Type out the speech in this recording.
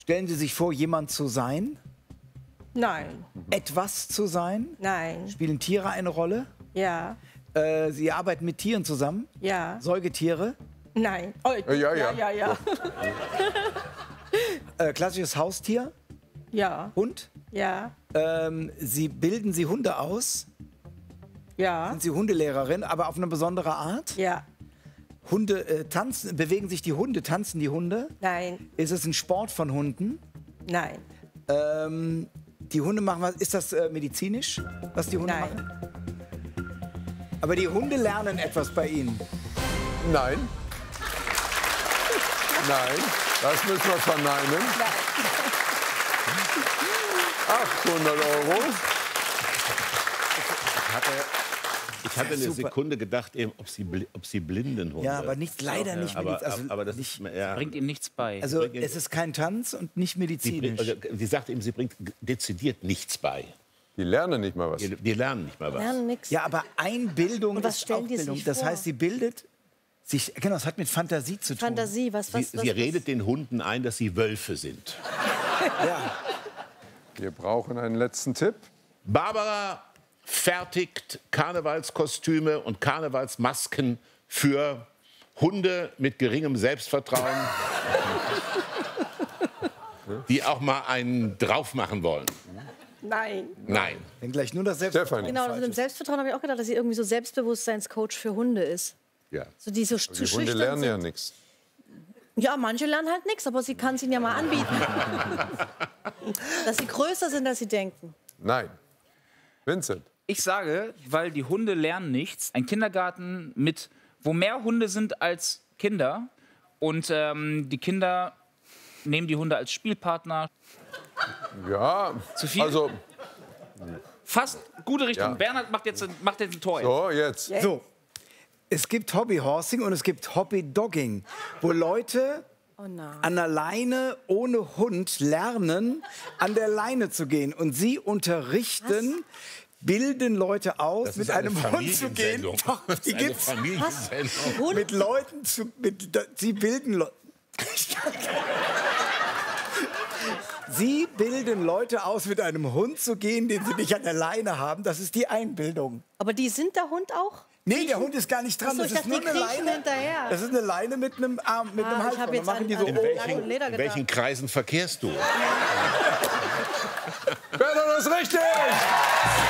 Stellen Sie sich vor, jemand zu sein? Nein. Etwas zu sein? Nein. Spielen Tiere eine Rolle? Ja. Sie arbeiten mit Tieren zusammen? Ja. Säugetiere? Nein. Oh, Ja. Klassisches Haustier? Ja. Hund? Ja. Bilden Sie Hunde aus? Ja. Sind Sie Hundelehrerin, aber auf eine besondere Art? Ja. Hunde bewegen sich die Hunde, tanzen die Hunde? Nein. Ist es ein Sport von Hunden? Nein. Die Hunde machen was, ist das medizinisch, was die Hunde Nein. machen? Aber die Hunde lernen etwas bei Ihnen. Nein. Nein, das müssen wir verneinen. 800 €. Ich hatte eine Sekunde gedacht, eben, ob sie blinden Hunde. Ja, aber leider nicht medizinisch. Aber das nicht, ja. Bringt ihm nichts bei. Also es ist kein Tanz und nicht medizinisch. Sie sagt eben, sie bringt dezidiert nichts bei. Die lernen nicht mal was. Die lernen nicht mal was. Lernen nix. Ja, aber Einbildung Und was ist stellen auch die Bildung. sich Das vor? heißt, sie bildet sich, genau, das hat mit Fantasie zu tun. Fantasie, was? Sie redet den Hunden ein, dass sie Wölfe sind. Ja. Wir brauchen einen letzten Tipp. Barbara fertigt Karnevalskostüme und Karnevalsmasken für Hunde mit geringem Selbstvertrauen, die auch mal einen drauf machen wollen. Nein. Nein. Wenn gleich nur das Selbstvertrauen. Stefanie. Genau, mit dem Selbstvertrauen habe ich auch gedacht, dass sie irgendwie so Selbstbewusstseinscoach für Hunde ist. Ja. So die so zu Die Hunde schüchtern lernen ja sind. nichts. Ja, manche lernen halt nichts, aber sie kann es ihnen ja mal anbieten. Dass sie größer sind, als sie denken. Nein. Vincent. Ich sage, weil die Hunde lernen nichts. Ein Kindergarten wo mehr Hunde sind als Kinder. Und die Kinder nehmen die Hunde als Spielpartner. Ja, Zu viel? also, Fast gute Richtung. Ja. Bernhard macht jetzt ein Tor. so, jetzt. So, es gibt Hobbyhorsing und es gibt Hobbydogging, wo Leute Oh nein. an der Leine ohne Hund lernen, an der Leine zu gehen. Und sie unterrichten, bilden Leute aus, Das mit ist eine einem Hund zu gehen. Familiensendung. Doch, Das die ist eine gibt's. Familiensendung. Mit Leuten sie bilden Sie bilden Leute aus, mit einem Hund zu gehen, den sie nicht an der Leine haben. Das ist die Einbildung. Aber die sind der Hund auch? Nee, der Hund ist gar nicht dran. Ach so, Das ich ist dachte, nur die eine kriechen Leine. hinterher. Das ist eine Leine mit einem Arm, mit einem Ich Hals. habe Und jetzt dann machen die so. an Oh, Leder In gedacht. welchen Kreisen verkehrst du? Bernhard ist richtig!